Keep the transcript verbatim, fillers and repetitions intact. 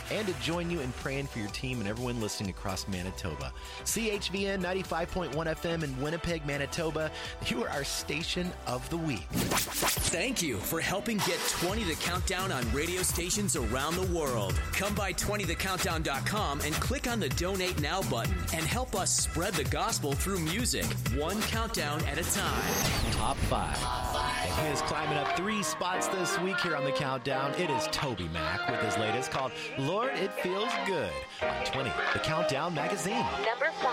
and to join you in praying for your team and everyone listening across Manitoba. C H V N ninety-five point one F M in Winnipeg, Manitoba. You are our station of the week. Thank you for helping get twenty The Countdown on radio stations around the world. Come by twenty the countdown dot com and click on the Donate Now button and help us spread the gospel through music, one countdown at a time. Top five. He is climbing up three spots this week here on the Countdown. It is Toby Mac with his latest called Lord, It Feels Good on twenty The Countdown magazine. Number five.